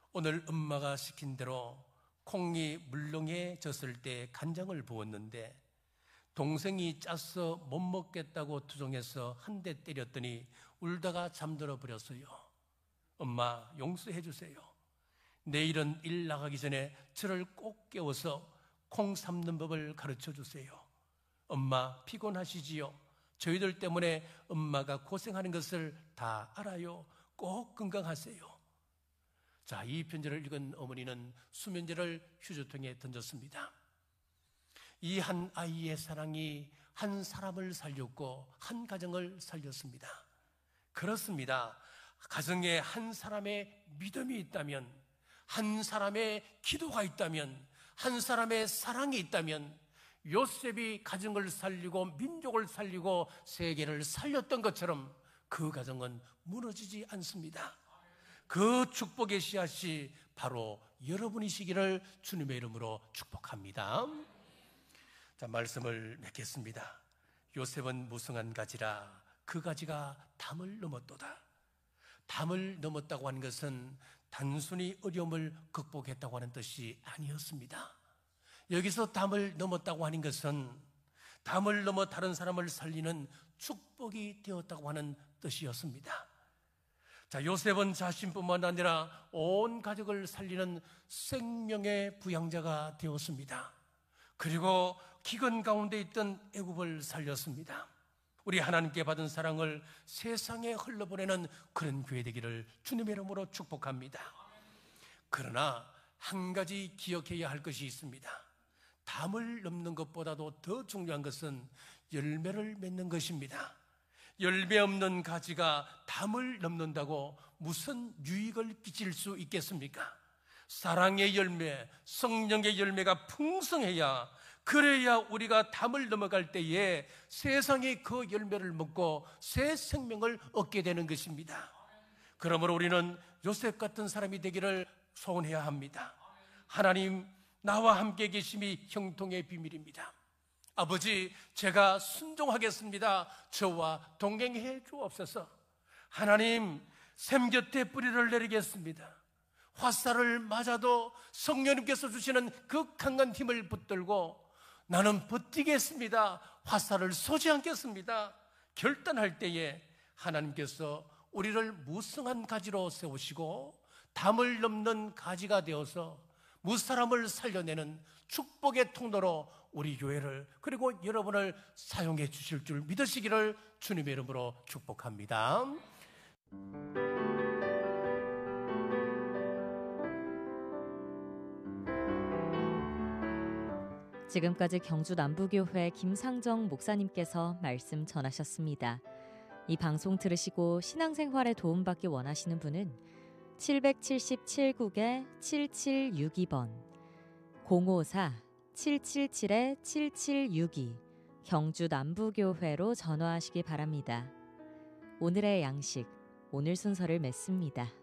오늘 엄마가 시킨 대로 콩이 물렁해 졌을 때 간장을 부었는데 동생이 짜서 못 먹겠다고 투정해서 한 대 때렸더니 울다가 잠들어 버렸어요. 엄마 용서해 주세요. 내일은 일 나가기 전에 저를 꼭 깨워서 콩 삶는 법을 가르쳐 주세요. 엄마 피곤하시지요? 저희들 때문에 엄마가 고생하는 것을 다 알아요. 꼭 건강하세요. 자, 이 편지를 읽은 어머니는 수면제를 휴지통에 던졌습니다. 이 한 아이의 사랑이 한 사람을 살렸고 한 가정을 살렸습니다. 그렇습니다. 가정에 한 사람의 믿음이 있다면, 한 사람의 기도가 있다면, 한 사람의 사랑이 있다면 요셉이 가정을 살리고 민족을 살리고 세계를 살렸던 것처럼 그 가정은 무너지지 않습니다. 그 축복의 씨앗이 바로 여러분이시기를 주님의 이름으로 축복합니다. 자, 말씀을 맺겠습니다. 요셉은 무성한 가지라 그 가지가 담을 넘었도다. 담을 넘었다고 하는 것은 단순히 어려움을 극복했다고 하는 뜻이 아니었습니다. 여기서 담을 넘었다고 하는 것은 담을 넘어 다른 사람을 살리는 축복이 되었다고 하는 뜻이었습니다. 자, 요셉은 자신뿐만 아니라 온 가족을 살리는 생명의 부양자가 되었습니다. 그리고 기근 가운데 있던 애굽을 살렸습니다. 우리 하나님께 받은 사랑을 세상에 흘러보내는 그런 교회 되기를 주님의 이름으로 축복합니다. 그러나 한 가지 기억해야 할 것이 있습니다. 담을 넘는 것보다도 더 중요한 것은 열매를 맺는 것입니다. 열매 없는 가지가 담을 넘는다고 무슨 유익을 끼칠 수 있겠습니까? 사랑의 열매, 성령의 열매가 풍성해야, 그래야 우리가 담을 넘어갈 때에 세상이 그 열매를 먹고 새 생명을 얻게 되는 것입니다. 그러므로 우리는 요셉 같은 사람이 되기를 소원해야 합니다. 하나님, 나와 함께 계심이 형통의 비밀입니다. 아버지, 제가 순종하겠습니다. 저와 동행해 주옵소서. 하나님, 샘 곁에 뿌리를 내리겠습니다. 화살을 맞아도 성령님께서 주시는 그 강한 힘을 붙들고 나는 버티겠습니다. 화살을 쏘지 않겠습니다. 결단할 때에 하나님께서 우리를 무성한 가지로 세우시고 담을 넘는 가지가 되어서 무사람을 살려내는 축복의 통로로 우리 교회를, 그리고 여러분을 사용해 주실 줄 믿으시기를 주님의 이름으로 축복합니다. 지금까지 경주 남부교회 김상정 목사님께서 말씀 전하셨습니다. 이 방송 들으시고 신앙생활에 도움받기 원하시는 분은 777국에-7762번 054-777-7762 경주 남부교회로 전화하시기 바랍니다. 오늘의 양식, 오늘 순서를 맺습니다.